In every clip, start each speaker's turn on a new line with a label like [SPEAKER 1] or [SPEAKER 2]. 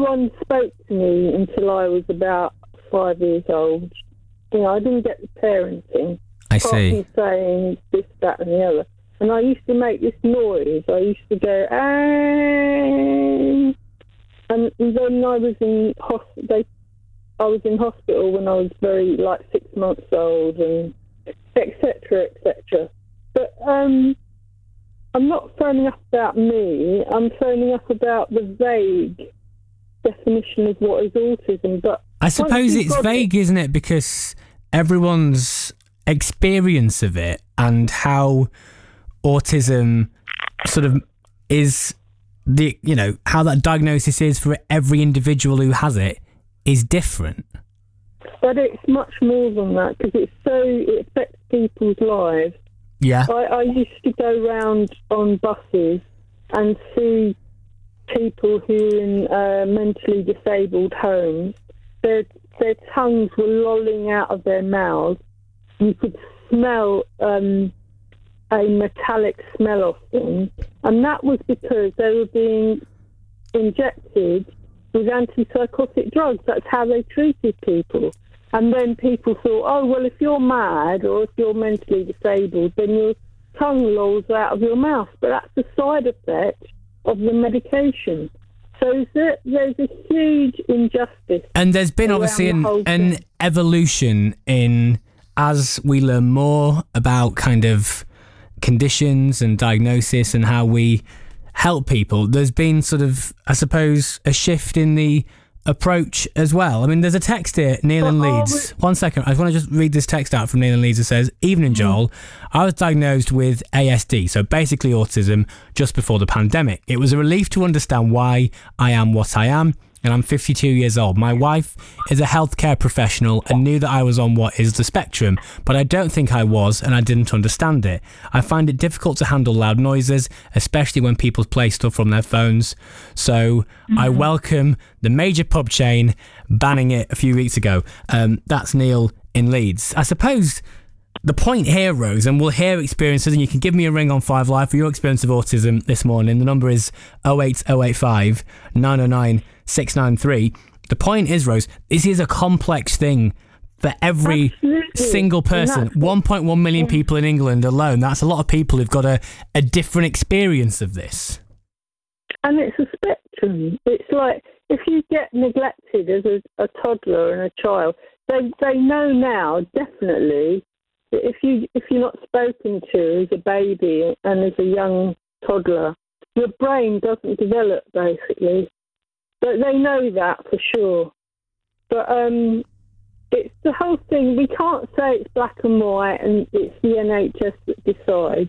[SPEAKER 1] one spoke to me until I was about 5 years old. You know, I didn't get the parenting.
[SPEAKER 2] I see.
[SPEAKER 1] Apart from saying this, that, and the other. And I used to make this noise. I used to go, ah. And then I was in hospital when I was 6 months old, and etc., etc. But I'm not phoning up about me. I'm phoning up about the vague definition of what is autism. But
[SPEAKER 2] I suppose it's vague, isn't it? Because everyone's experience of it and how autism sort of is how that diagnosis is for every individual who has it is different.
[SPEAKER 1] But it's much more than that, because it affects people's lives.
[SPEAKER 2] Yeah.
[SPEAKER 1] I used to go round on buses and see people who are in mentally disabled homes. Their tongues were lolling out of their mouths. You could smell a metallic smell of them, and that was because they were being injected with antipsychotic drugs. That's how they treated people. And then people thought, oh, well, if you're mad or if you're mentally disabled, then your tongue lolls out of your mouth. But that's a side effect of the medication. So there's a huge injustice.
[SPEAKER 2] And there's been obviously an evolution in, as we learn more about kind of conditions and diagnosis and how we help people, there's been sort of, I suppose, a shift in the approach as well. I mean, there's a text here, Neil in Leeds. 1 second, I just want to just read this text out from Neil in Leeds. It says, "Evening, Joel. I was diagnosed with ASD, so basically autism, just before the pandemic. It was a relief to understand why I am what I am, and I'm 52 years old. My wife is a healthcare professional and knew that I was on what is the spectrum, but I don't think I was, and I didn't understand it. I find it difficult to handle loud noises, especially when people play stuff from their phones. So I welcome the major pub chain banning it a few weeks ago." That's Neil in Leeds. I suppose the point here, Rose, and we'll hear experiences, and you can give me a ring on 5 Live for your experience of autism this morning. The number is 08085 909 693. The point is, Rose, this is a complex thing for every single person. 1.1 million people in England alone. That's a lot of people who've got a different experience of this.
[SPEAKER 1] And it's a spectrum. It's like if you get neglected as a toddler and a child, they know now definitely that if you're not spoken to as a baby and as a young toddler, your brain doesn't develop basically. But they know that for sure. But it's the whole thing. We can't say it's black and white and it's the NHS that decides.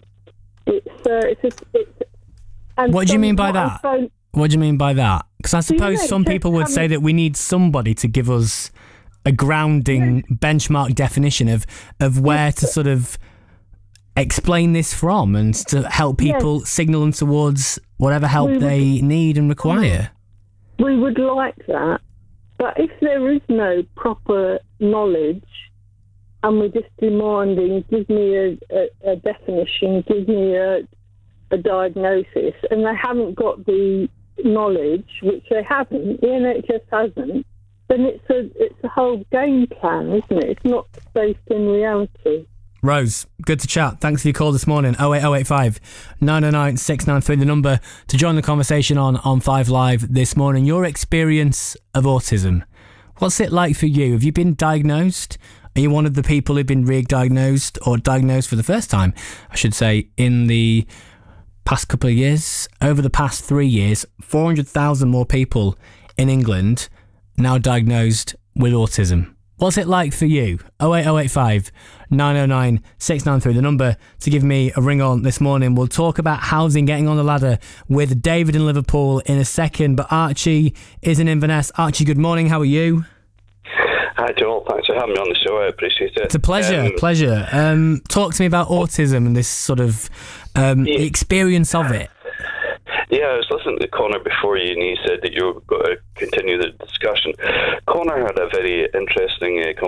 [SPEAKER 2] What do you mean by that? What do you mean by that? Because I suppose some people would say that we need somebody to give us a grounding benchmark definition of where to sort of explain this from and to help people signal them towards whatever help they need and require.
[SPEAKER 1] We would like that, but if there is no proper knowledge and we're just demanding, give me a definition, give me a diagnosis, and they haven't got the knowledge, which they haven't, the NHS hasn't, then it's a whole game plan, isn't it? It's not based in reality.
[SPEAKER 2] Rose, good to chat. Thanks for your call this morning. 08085 909 693, the number to join the conversation on 5 Live this morning. Your experience of autism. What's it like for you? Have you been diagnosed? Are you one of the people who've been re-diagnosed or diagnosed for the first time, I should say, in the past couple of years? Over the past 3 years, 400,000 more people in England now diagnosed with autism. What's it like for you? 08085 909 693, the number to give me a ring on this morning. We'll talk about housing, getting on the ladder with David in Liverpool in a second, but Archie is in Inverness. Archie, good morning. How are you?
[SPEAKER 3] Hi, Joel. Thanks for having me on the show. I appreciate it.
[SPEAKER 2] It's a pleasure. Talk to me about autism and this sort of experience of it.
[SPEAKER 3] Yeah, I was listening to Connor before you, and he said that you were going to continue the discussion. Connor had a very interesting